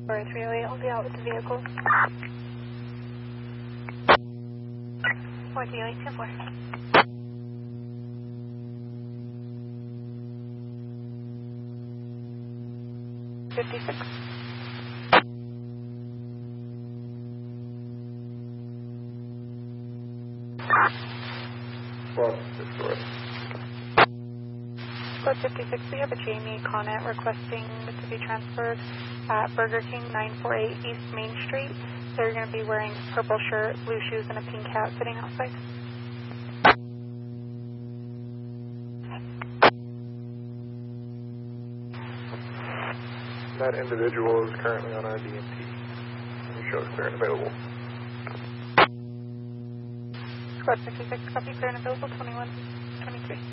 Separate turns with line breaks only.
Or 308, I'll be out with the vehicle. 43824. $56.
Well, this door.
Code 56, we have a Jamie Connett requesting to be transferred at Burger King 948 East Main Street. They're going to be wearing purple shirt, blue shoes, and a pink hat sitting outside.
That individual is currently on our DMT. It shows clear and available.
Squad 56, copy, clear and available, 21.